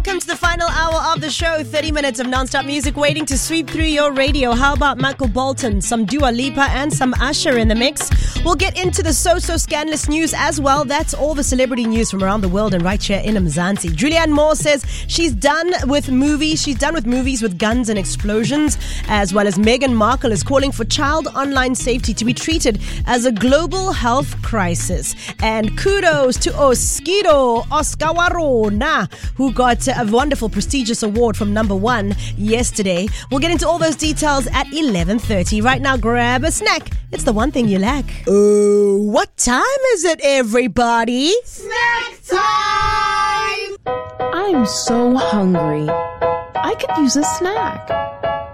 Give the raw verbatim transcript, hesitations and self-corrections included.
welcome to the final hour of the show. thirty minutes of non-stop music waiting to sweep through your radio. How about Michael Bolton, some Dua Lipa and some Usher in the mix? We'll get into the so-so scandalous news as well. That's all the celebrity news from around the world and right here in Mzansi. Julianne Moore says she's done with movies. She's done with movies with guns and explosions, as well as Meghan Markle is calling for child online safety to be treated as a global health crisis. And kudos to Oskido Oscar Warona, who got a wonderful prestigious award from Number One yesterday. We'll get into all those details at eleven thirty. Right now, grab a snack. It's the one thing you lack. Oh, what time is it, everybody? Snack time! I'm so hungry. I could use a snack.